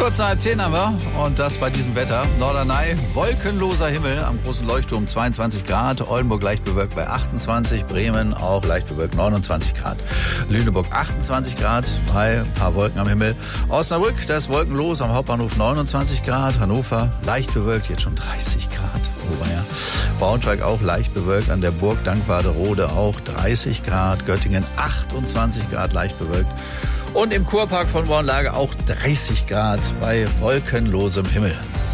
Kurz nach 10 haben wir und das bei diesem Wetter. Norderney, wolkenloser Himmel am großen Leuchtturm 22 Grad. Oldenburg leicht bewölkt bei 28. Bremen auch leicht bewölkt 29 Grad. Lüneburg 28 Grad bei ein paar Wolken am Himmel. Osnabrück, das ist wolkenlos am Hauptbahnhof 29 Grad. Hannover leicht bewölkt, jetzt schon 30 Grad. Braunschweig auch leicht bewölkt, an der Burg Dankwarderode auch 30 Grad. Göttingen 28 Grad leicht bewölkt. Und im Kurpark von Bornlage auch 30 Grad bei wolkenlosem Himmel.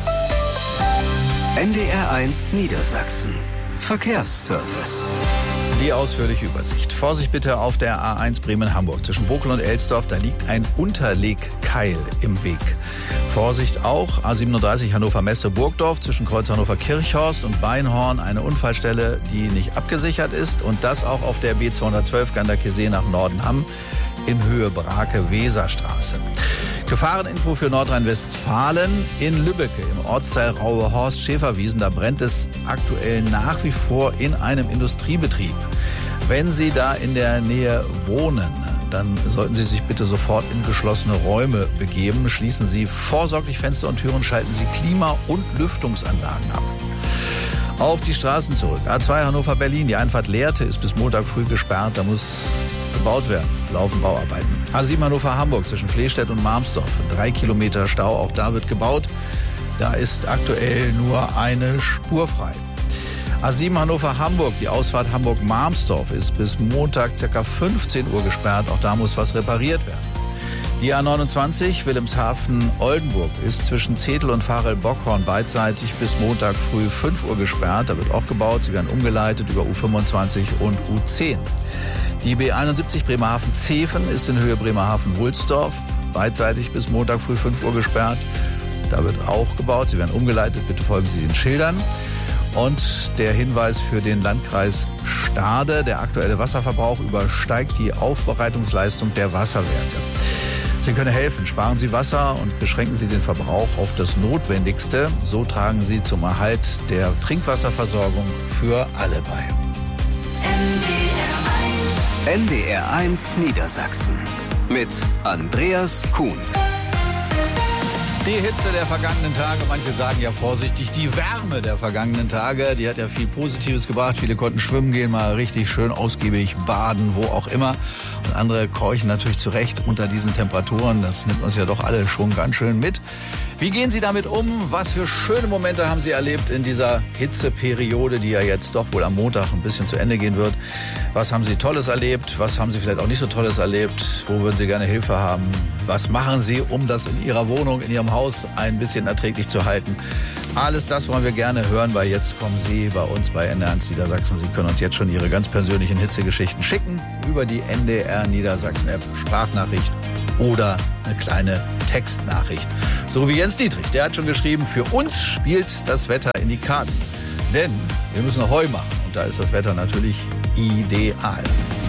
NDR1 Niedersachsen. Verkehrsservice. Die ausführliche Übersicht. Vorsicht bitte auf der A1 Bremen-Hamburg. Zwischen Bokel und Elsdorf, da liegt ein Unterlegkeil im Weg. Vorsicht auch A37 Hannover-Messe-Burgdorf zwischen Kreuz Hannover-Kirchhorst und Beinhorn. Eine Unfallstelle, die nicht abgesichert ist. Und das auch auf der B212 Ganderkesee nach Nordenham in Höhe Brake-Weserstraße. Gefahreninfo für Nordrhein-Westfalen in Lübbecke im Ortsteil Rauhe-Horst-Schäferwiesen. Da brennt es aktuell nach wie vor in einem Industriebetrieb. Wenn Sie da in der Nähe wohnen, dann sollten Sie sich bitte sofort in geschlossene Räume begeben. Schließen Sie vorsorglich Fenster und Türen, schalten Sie Klima- und Lüftungsanlagen ab. Auf die Straßen zurück. A2 Hannover-Berlin. Die Einfahrt Lehrte ist bis Montag früh gesperrt. Da muss gebaut werden. Laufen Bauarbeiten. A7 Hannover-Hamburg zwischen Flehstedt und Marmsdorf. 3 Kilometer Stau. Auch da wird gebaut. Da ist aktuell nur eine Spur frei. A7 Hannover-Hamburg. Die Ausfahrt Hamburg-Marmsdorf ist bis Montag ca. 15 Uhr gesperrt. Auch da muss was repariert werden. Die A29 Wilhelmshaven-Oldenburg ist zwischen Zetel und Varel-Bockhorn beidseitig bis Montag früh 5 Uhr gesperrt. Da wird auch gebaut. Sie werden umgeleitet über U25 und U10. Die B71 Bremerhaven-Zeven ist in Höhe Bremerhaven-Wulsdorf beidseitig bis Montag früh 5 Uhr gesperrt. Da wird auch gebaut. Sie werden umgeleitet. Bitte folgen Sie den Schildern. Und der Hinweis für den Landkreis Stade: Der aktuelle Wasserverbrauch übersteigt die Aufbereitungsleistung der Wasserwerke. Sie können helfen. Sparen Sie Wasser und beschränken Sie den Verbrauch auf das Notwendigste. So tragen Sie zum Erhalt der Trinkwasserversorgung für alle bei. NDR1 Niedersachsen mit Andreas Kuhn. Die Hitze der vergangenen Tage, manche sagen ja vorsichtig, die Wärme der vergangenen Tage, die hat ja viel Positives gebracht. Viele konnten schwimmen gehen, mal richtig schön ausgiebig baden, wo auch immer. Und andere keuchen natürlich zurecht unter diesen Temperaturen. Das nimmt uns ja doch alle schon ganz schön mit. Wie gehen Sie damit um? Was für schöne Momente haben Sie erlebt in dieser Hitzeperiode, die ja jetzt doch wohl am Montag ein bisschen zu Ende gehen wird? Was haben Sie Tolles erlebt? Was haben Sie vielleicht auch nicht so Tolles erlebt? Wo würden Sie gerne Hilfe haben? Was machen Sie, um das in Ihrer Wohnung, in Ihrem Haus ein bisschen erträglich zu halten? Alles das wollen wir gerne hören, weil jetzt kommen Sie bei uns bei NDR1 Niedersachsen. Sie können uns jetzt schon Ihre ganz persönlichen Hitzegeschichten schicken über die NDR Niedersachsen App, Sprachnachricht oder eine kleine Textnachricht. So wie Jens Dietrich, der hat schon geschrieben, für uns spielt das Wetter in die Karten. Denn wir müssen Heu machen und da ist das Wetter natürlich ideal.